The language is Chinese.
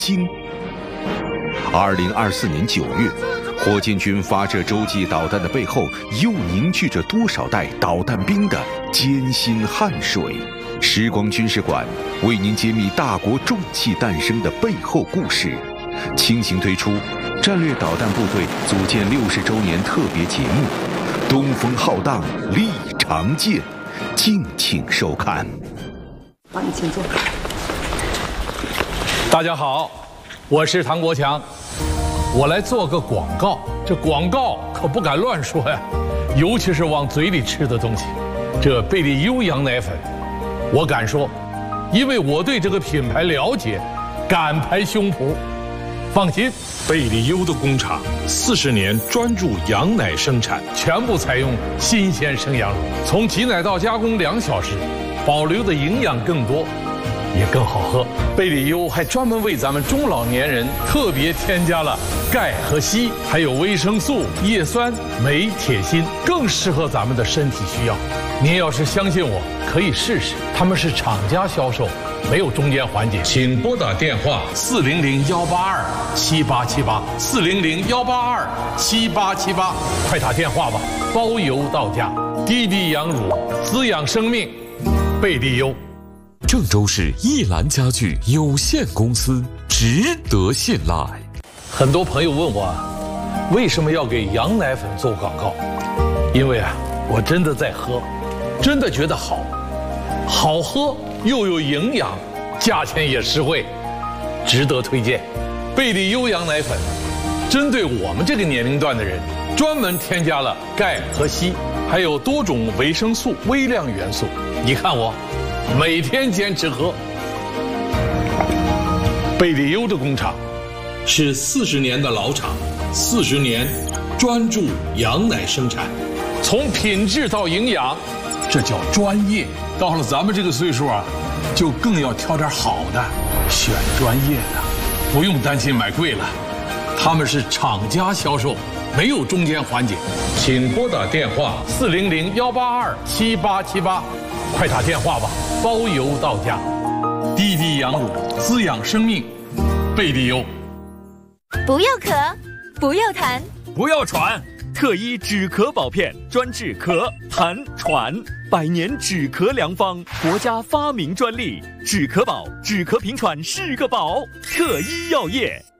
京。2024年9月，火箭军发射洲际导弹的背后，又凝聚着多少代导弹兵的艰辛汗水？时光军事馆为您揭秘大国重器诞生的背后故事，倾情推出战略导弹部队组建60周年特别节目《东风浩荡立长剑》，敬请收看。 好，你请坐。 大家好，我是唐国强，我来做个广告。这广告可不敢乱说呀，尤其是往嘴里吃的东西。这贝利优羊奶粉，我敢说，因为我对这个品牌了解，敢拍胸脯。放心， 贝利优的工厂40年专注羊奶生产， 全部采用新鲜生羊乳，从挤奶到加工2小时，保留的营养更多，也更好喝。贝利优还专门为咱们中老年人特别添加了钙和硒，还有维生素、叶酸、镁、铁、锌，更适合咱们的身体需要。您要是相信我，可以试试。他们是厂家销售，没有中间环节。请拨打电话400-182-7878，400-182-7878，快打电话吧，包邮到家。滴滴羊乳，滋养生命，贝利优。 郑州市一兰家具有限公司，值得信赖。 很多朋友问我，为什么要给羊奶粉做广告？因为我真的在喝，真的觉得好喝又有营养，价钱也实惠，值得推荐。贝利优羊奶粉针对我们这个年龄段的人，专门添加了钙和硒，还有多种维生素、微量元素。你看我每天坚持喝。贝利优的工厂是40年的老厂，40年专注羊奶生产， 从品质到营养，这叫专业。到了咱们这个岁数就更要挑点好的，选专业的，不用担心买贵了。他们是厂家销售，没有中间环节。请拨打电话400-182-7878，快打电话吧，包邮到家。滴滴羊乳，滋养生命，贝利优。 不要咳，不要痰， 不要喘。特一止咳宝片，专治咳、痰、喘，100年止咳良方，国家发明专利。止咳宝，止咳平喘是个宝。特一药业。